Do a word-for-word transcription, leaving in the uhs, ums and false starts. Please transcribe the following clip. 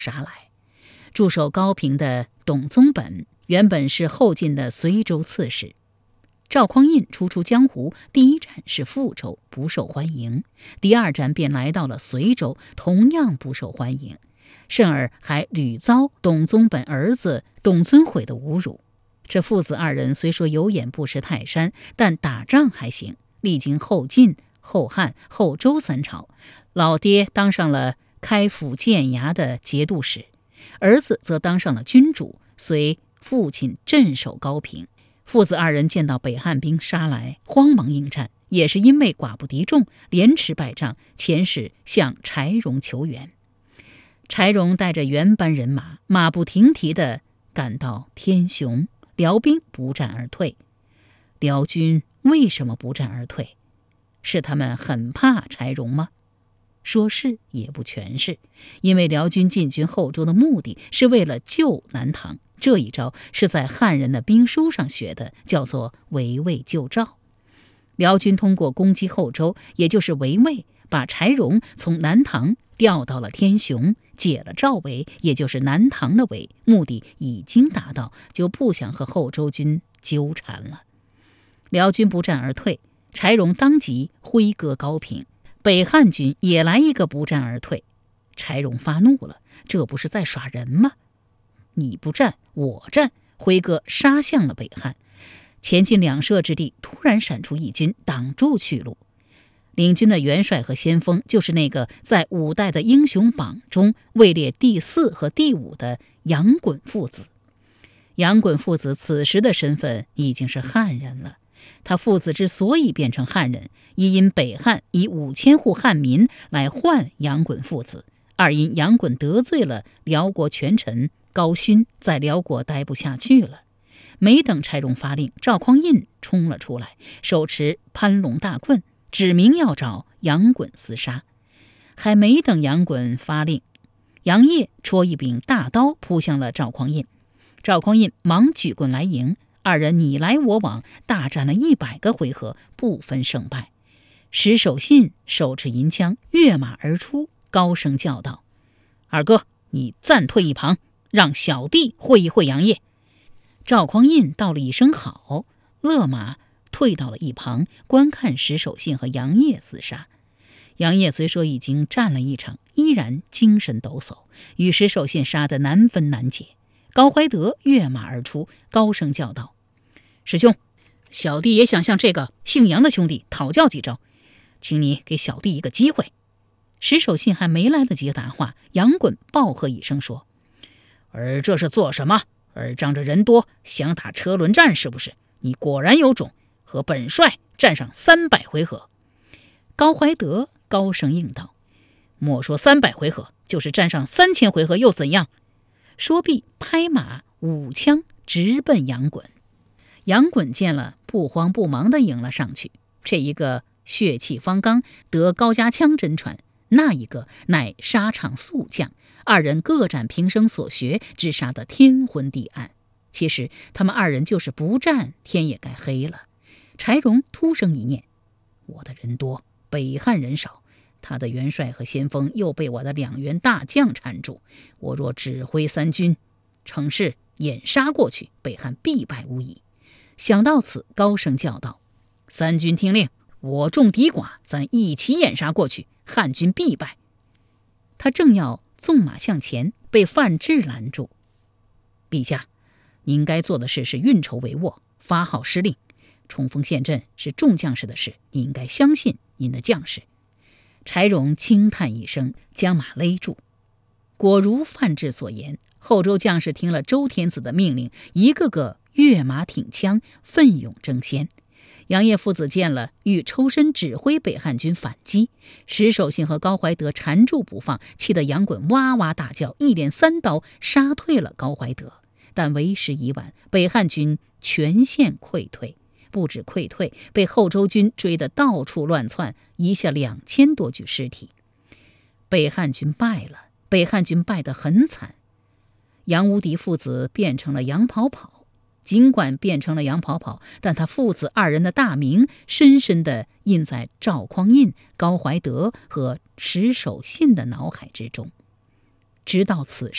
杀来。驻守高平的董宗本原本是后晋的随州刺史，赵匡胤初出江湖，第一站是富州，不受欢迎；第二站便来到了随州，同样不受欢迎，甚而还屡遭董宗本儿子董遵毁的侮辱。这父子二人虽说有眼不识泰山，但打仗还行。历经后晋、后汉、后周三朝，老爹当上了开府建衙的节度使，儿子则当上了君主，随父亲镇守高平。父子二人见到北汉兵杀来，慌忙应战，也是因为寡不敌众，连吃败仗，遣使向柴荣求援。柴荣带着原班人马，马不停蹄地赶到天雄，辽兵不战而退。辽军为什么不战而退？是他们很怕柴荣吗？说是也不全是，因为辽军进军后周的目的是为了救南唐，这一招是在汉人的兵书上学的，叫做围魏救赵。辽军通过攻击后周，也就是围魏，把柴荣从南唐调到了天雄，解了赵围，也就是南唐的围，目的已经达到，就不想和后周军纠缠了。辽军不战而退，柴荣当即挥戈高平，北汉军也来一个不战而退。柴荣发怒了，这不是在耍人吗？你不战我战，挥戈杀向了北汉。前进两射之地，突然闪出一军，挡住去路。领军的元帅和先锋就是那个在五代的英雄榜中位列第四和第五的杨衮父子。杨衮父子此时的身份已经是汉人了。他父子之所以变成汉人，一因北汉以五千户汉民来换杨衮父子，二因杨衮得罪了辽国权臣高勋，在辽国待不下去了。没等柴荣发令，赵匡胤冲了出来，手持攀龙大棍，指明要找杨衮厮杀。还没等杨衮发令，杨业戳一柄大刀扑向了赵匡胤。赵匡胤忙举棍来迎，二人你来我往，大战了一百个回合，不分胜败。石守信手持银枪跃马而出，高声叫道：“二哥，你暂退一旁，让小弟会一会杨业。”赵匡胤道了一声好，勒马退到了一旁，观看石守信和杨业厮杀。杨业虽说已经战了一场，依然精神抖擞，与石守信杀得难分难解。高怀德跃马而出，高声叫道：“师兄，小弟也想向这个姓杨的兄弟讨教几招，请你给小弟一个机会。”石守信还没来得及答话，杨衮暴喝一声说：“而这是做什么？而仗着人多想打车轮战是不是？你果然有种，和本帅战上三百回合。”高怀德高声应道：“莫说三百回合，就是战上三千回合又怎样？”说毕，拍马舞枪直奔杨衮。杨衮见了，不慌不忙地迎了上去。这一个血气方刚，得高家枪真传；那一个乃沙场速将。二人各展平生所学，只杀得天昏地暗。其实他们二人就是不战，天也该黑了。柴荣突生一念：我的人多，北汉人少，他的元帅和先锋又被我的两员大将缠住，我若指挥三军，乘势掩杀过去，北汉必败无疑。想到此，高声叫道：“三军听令，我众敌寡，咱一起掩杀过去，汉军必败。”他正要纵马向前，被范质拦住：“陛下，您该做的事是运筹帷幄，发号施令。冲锋陷阵是众将士的事，你应该相信您的将士。”柴荣轻叹一声，将马勒住。果如范质所言，后周将士听了周天子的命令，一个个跃马挺枪，奋勇争先。杨业父子见了，欲抽身指挥北汉军反击。石守信和高怀德缠住不放，气得杨衮哇哇大叫，一连三刀杀退了高怀德。但为时已晚，北汉军全线溃退。不止溃退，被后周军追得到处乱窜，遗下两千多具尸体。北汉军败了，北汉军败得很惨。杨无敌父子变成了杨跑跑，尽管变成了杨跑跑，但他父子二人的大名深深地印在赵匡胤、高怀德和石守信的脑海之中。直到此时